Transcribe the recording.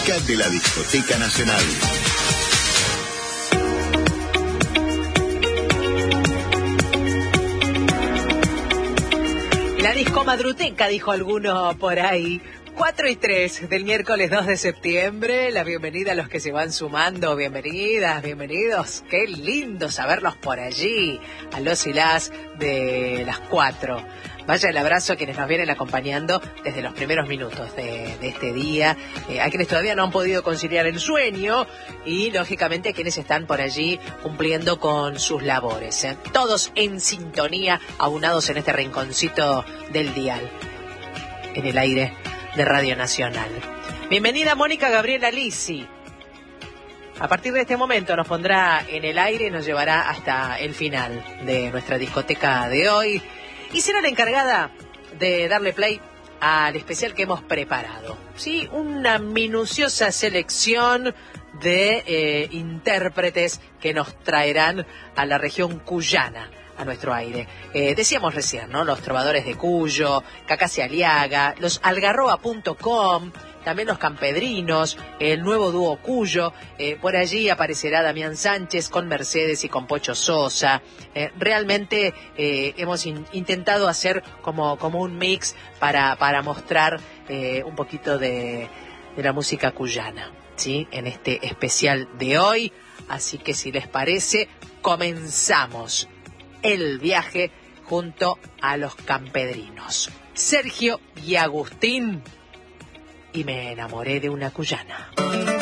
De la Discoteca Nacional. La disco madruteca, dijo alguno por ahí. 4:03 del miércoles 2 de septiembre. La bienvenida a los que se van sumando. Bienvenidas, bienvenidos. Qué lindo saberlos por allí. A los y las de las 4. Vaya el abrazo a quienes nos vienen acompañando desde los primeros minutos de este día, a quienes todavía no han podido conciliar el sueño y, lógicamente, a quienes están por allí cumpliendo con sus labores. Todos en sintonía, aunados en este rinconcito del dial, en el aire de Radio Nacional. Bienvenida Mónica Gabriela Lisi. A partir de este momento nos pondrá en el aire y nos llevará hasta el final de nuestra discoteca de hoy. Y será la encargada de darle play al especial que hemos preparado. Sí, una minuciosa selección de intérpretes que nos traerán a la región cuyana, a nuestro aire. Decíamos recién, ¿no? Los trovadores de Cuyo, Cacase Aliaga, los algarroba.com, también los campedrinos, el nuevo dúo Cuyo. Por allí aparecerá Damián Sánchez con Mercedes y con Pocho Sosa. Realmente hemos intentado hacer como un mix para mostrar un poquito de la música cuyana, ¿sí? En este especial de hoy. Así que si les parece, comenzamos el viaje junto a los campedrinos. Sergio y Agustín. Y me enamoré de una cuyana.